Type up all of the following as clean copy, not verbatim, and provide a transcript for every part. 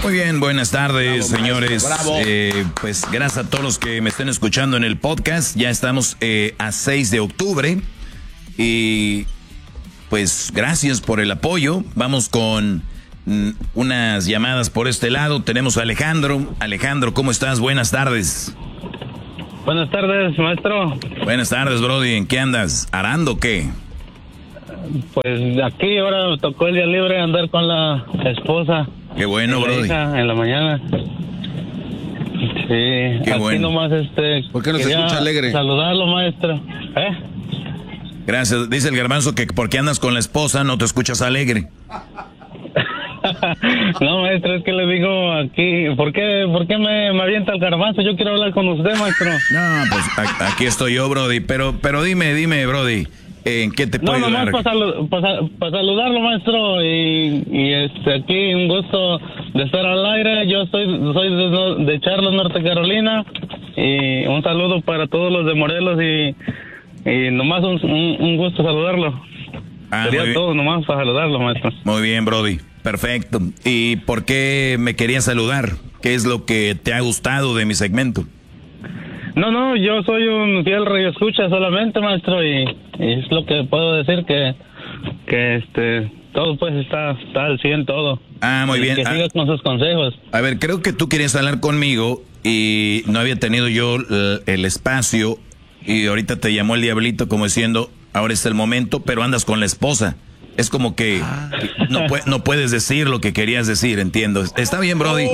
Muy bien, buenas tardes, bravo, señores. Bravo. Pues gracias a todos los que me estén escuchando en el podcast. Ya estamos a 6 de octubre. Y pues gracias por el apoyo. Vamos con unas llamadas por este lado. Tenemos a Alejandro. Alejandro, ¿cómo estás? Buenas tardes. Buenas tardes, maestro. Buenas tardes, Brody. ¿En qué andas? ¿Arando o qué? Pues aquí ahora me tocó el día libre andar con la esposa. Qué bueno, Brody. En la mañana. Sí, qué aquí bueno. Nomás ¿Por qué no se escucha alegre? Saludarlo, maestro. Gracias. Dice el garbanzo que porque andas con la esposa no te escuchas alegre. No, maestro, es que le digo aquí, ¿por qué me avienta el garbanzo? Yo quiero hablar con usted, maestro. No, pues aquí estoy yo, Brody, pero dime, Brody, ¿en qué te puedo ayudar? No, nomás para saludarlo, maestro, y aquí un gusto de estar al aire. Yo soy de Charlotte, Norte Carolina, y un saludo para todos los de Morelos, y nomás un gusto saludarlo. Sería todo nomás para saludarlo, maestro. Muy bien, Brody. Perfecto. ¿Y por qué me querías saludar? ¿Qué es lo que te ha gustado de mi segmento? No, yo soy un fiel radioescucha solamente, maestro, y es lo que puedo decir que todo pues está al 100 todo. Ah, muy bien. Que sigas con sus consejos. A ver, creo que tú querías hablar conmigo y no había tenido yo el espacio y ahorita te llamó el diablito como diciendo, ahora es el momento, pero andas con la esposa. Es como que no puedes decir lo que querías decir, entiendo. Está bien, Brody.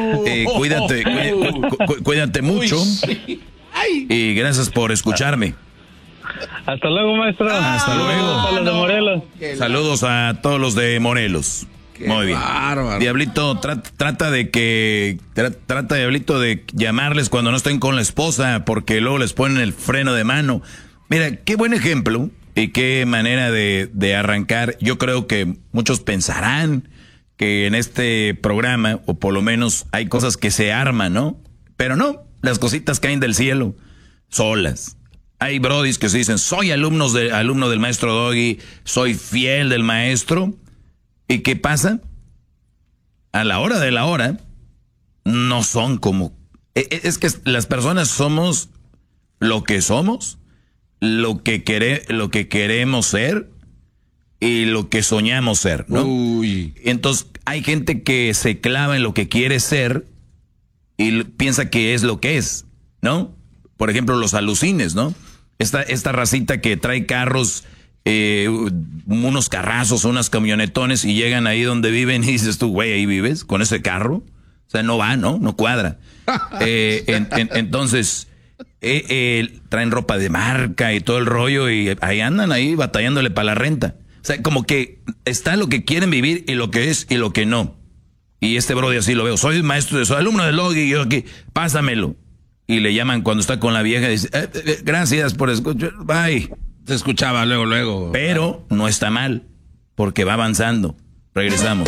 Cuídate mucho. Y gracias por escucharme. Hasta luego, maestro. Hasta luego. Para los de Morelos. Saludos a todos los de Morelos. Muy bien. Bárbaro. Diablito, trata Diablito de llamarles cuando no estén con la esposa, porque luego les ponen el freno de mano. Mira, qué buen ejemplo. Y qué manera de arrancar. Yo creo que muchos pensarán que en este programa, o por lo menos hay cosas que se arman, ¿no? Pero no, las cositas caen del cielo, solas. Hay brodis que se dicen, soy alumno del maestro Doggy, soy fiel del maestro. ¿Y qué pasa? A la hora de la hora, no son como... Es que las personas somos lo que somos, lo que queremos ser y lo que soñamos ser, ¿no? Uy. Entonces hay gente que se clava en lo que quiere ser y piensa que es lo que es, ¿no? Por ejemplo, los alucines, ¿no? Esta racita que trae carros, unos carrazos, unas camionetones y llegan ahí donde viven y dices tú, güey, ¿ahí vives con ese carro? O sea, no va, ¿no? No cuadra. Entonces... traen ropa de marca y todo el rollo y ahí andan ahí batallándole para la renta. O sea, como que está lo que quieren vivir y lo que es y lo que no. Y este brody así lo veo. Soy maestro, soy alumno del Doggy y yo aquí, pásamelo. Y le llaman cuando está con la vieja y dice, gracias por escuchar, bye. Se escuchaba luego. Pero no está mal, porque va avanzando. Regresamos.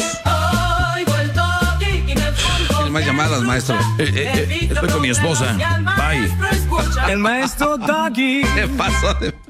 Más llamadas, maestro. Estoy con mi esposa. Bye. El maestro Doggy. ¿Qué pasó?